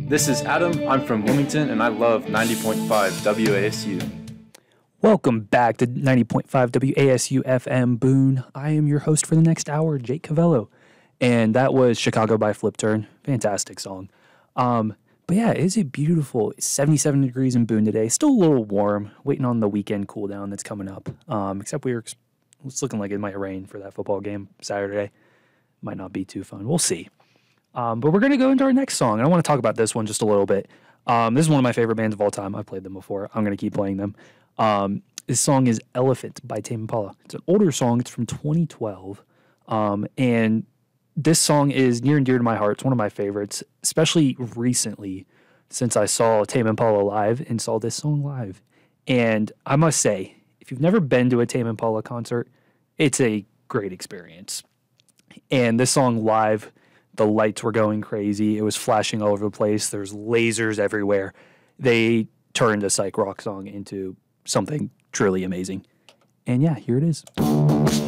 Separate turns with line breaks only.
This is Adam. I'm from Wilmington, and I love 90.5 WASU.
Welcome back to 90.5 WASU FM Boone. I am your host for the next hour, Jake Cavello. And that was Chicago by Flip Turn. Fantastic song. But yeah, it's a beautiful 77 degrees in Boone today. Still a little warm, waiting on the weekend cool down that's coming up. Except it's looking like it might rain for that football game Saturday. Might not be too fun. We'll see. But we're going to go into our next song. And I want to talk about this one just a little bit. This is one of my favorite bands of all time. I've played them before. I'm going to keep playing them. This song is Elephant by Tame Impala. It's an older song. It's from 2012. And this song is near and dear to my heart. It's one of my favorites, especially recently since I saw Tame Impala live and saw this song live. And I must say, if you've never been to a Tame Impala concert, it's a great experience. And this song live, the lights were going crazy. It was flashing all over the place. There's lasers everywhere. They turned a psych rock song into something truly amazing. And yeah, here it is.